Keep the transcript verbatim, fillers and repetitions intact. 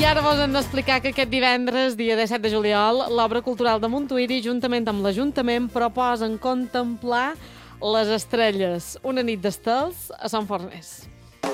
I ara vos hem d'explicar que aquest divendres, dia disset de juliol, l'Obra Cultural de Montuïri, juntament amb l'Ajuntament, proposen contemplar les estrelles. Una nit d'estels a Sant Forners.